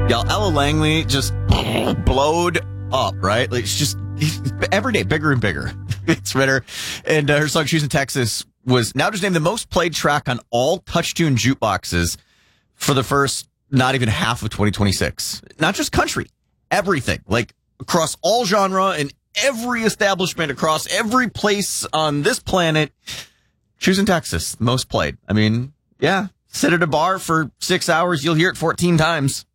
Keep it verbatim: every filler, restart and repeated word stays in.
Yeah, Ella Langley just blowed up, right? Like, it's just every day bigger and bigger. It's Ritter. And uh, her song Choosing Texas was now just named the most played track on all TouchTunes jukeboxes for the first not even half of twenty twenty-six. Not just country, everything. Like across all genre and every establishment across every place on this planet. Choosing Texas, most played. I mean, yeah, sit at a bar for six hours, you'll hear it fourteen times.